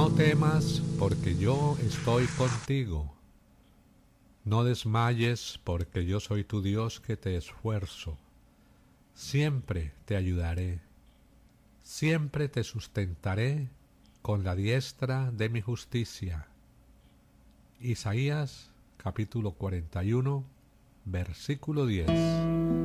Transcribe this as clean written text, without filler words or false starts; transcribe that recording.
No temas, porque yo estoy contigo. No desmayes, porque yo soy tu Dios que te esfuerzo. Siempre te ayudaré. Siempre te sustentaré con la diestra de mi justicia. Isaías capítulo 41, versículo 10.